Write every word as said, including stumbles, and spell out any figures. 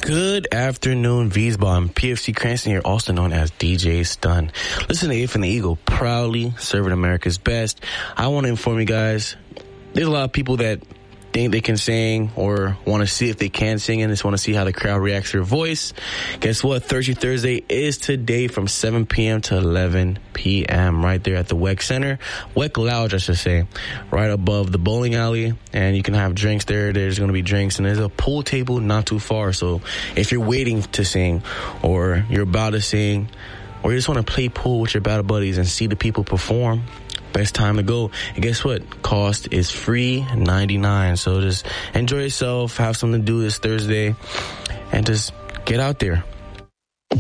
Good afternoon, Wiesbaden. P F C Cranston here, also known as D J Stun. Listen to If and the Eagle, proudly serving America's best. I want to inform you guys, there's a lot of people that think they can sing or want to see if they can sing and just want to see how the crowd reacts to their voice. Guess what? Thirsty Thursday is today from seven p.m. to eleven p.m. right there at the W E C Center. W E C Lounge, I should say, right above the bowling alley. And you can have drinks there. There's going to be drinks. And there's a pool table not too far. So if you're waiting to sing or you're about to sing or you just want to play pool with your battle buddies and see the people perform, best time to go. And guess what? Cost is free, ninety-nine. So just enjoy yourself, have something to do this Thursday, and just get out there.